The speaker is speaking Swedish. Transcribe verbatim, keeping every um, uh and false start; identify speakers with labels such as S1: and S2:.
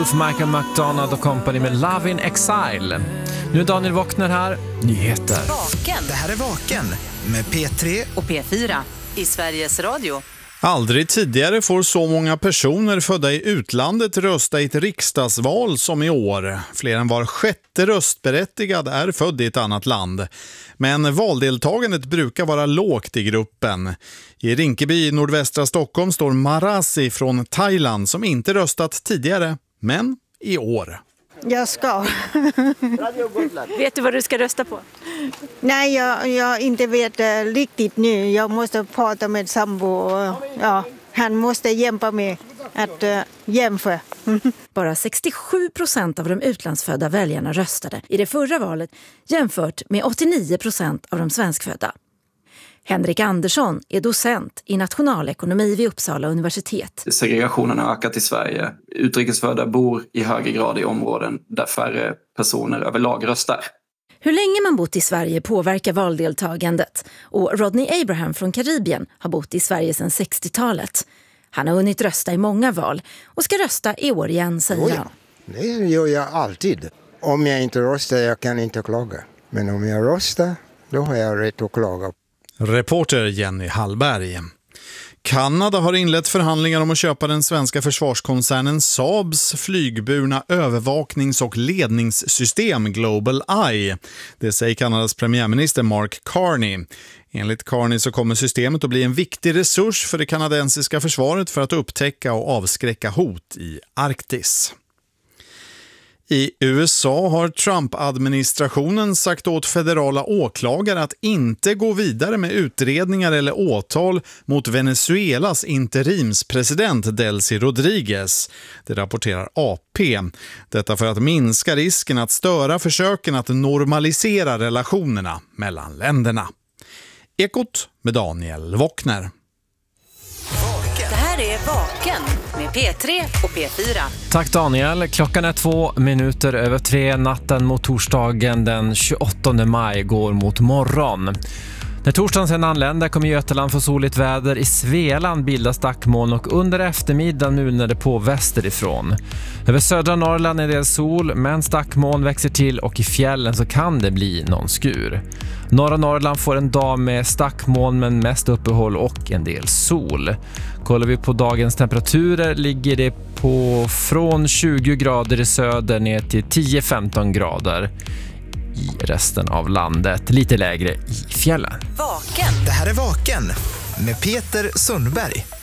S1: Michael McDonald och company med Love in Exile. Nu är Daniel Wockner här. Nyheter.
S2: Vaken.
S3: Det här är Vaken med P tre
S2: och P fyra i Sveriges Radio.
S4: Aldrig tidigare får så många personer födda i utlandet rösta i ett riksdagsval som i år. Fler än var sjätte röstberättigad är född i ett annat land. Men valdeltagandet brukar vara lågt i gruppen. I Rinkeby i nordvästra Stockholm står Marasi från Thailand som inte röstat tidigare, men i år.
S5: Jag ska.
S6: Vet du vad du ska rösta på?
S5: Nej, jag, jag inte vet uh, riktigt nu. Jag måste prata med sambo. Och, ja, han måste hjälpa mig att uh, jämföra.
S6: Bara sextiosju procent av de utlandsfödda väljarna röstade i det förra valet jämfört med åttionio procent av de svenskfödda. Henrik Andersson är docent i nationalekonomi vid Uppsala universitet.
S7: Segregationen har ökat i Sverige. Utrikesfödda bor i högre grad i områden där färre personer överlag röstar.
S6: Hur länge man bott i Sverige påverkar valdeltagandet. Och Rodney Abraham från Karibien har bott i Sverige sedan sextiotalet. Han har hunnit rösta i många val och ska rösta i år igen, säger
S8: oh ja.
S6: han.
S8: Det gör jag alltid. Om jag inte röstar, jag kan inte klaga. Men om jag röstar, då har jag rätt att klaga.
S4: Reporter Jenny Hallberg. Kanada har inlett förhandlingar om att köpa den svenska försvarskoncernen Saabs flygburna övervaknings- och ledningssystem Global Eye. Det säger Kanadas premiärminister Mark Carney. Enligt Carney så kommer systemet att bli en viktig resurs för det kanadensiska försvaret för att upptäcka och avskräcka hot i Arktis. I U S A har Trump-administrationen sagt åt federala åklagare att inte gå vidare med utredningar eller åtal mot Venezuelas interimspresident Delcy Rodriguez. Det rapporterar A P. Detta för att minska risken att störa försöken att normalisera relationerna mellan länderna. Ekot med Daniel Wockner.
S2: Det här är Vaken med P tre och P fyra.
S1: Tack Daniel. Klockan är två minuter över tre. Natten mot torsdagen den tjugoåttonde maj går mot morgon. När torsdagen sedan anländer kommer Götaland få soligt väder. I Svealand bildas stackmoln och under eftermiddagen mulnar det på västerifrån. Över södra Norrland är det sol, men stackmoln växer till och i fjällen så kan det bli någon skur. Norra Norrland får en dag med stackmoln men mest uppehåll och en del sol. Kollar vi på dagens temperaturer ligger det på från tjugo grader i söder ner till tio till femton grader i resten av landet. Lite lägre i fjällen.
S2: Vaken.
S3: Det här är Vaken med Peter Sundberg.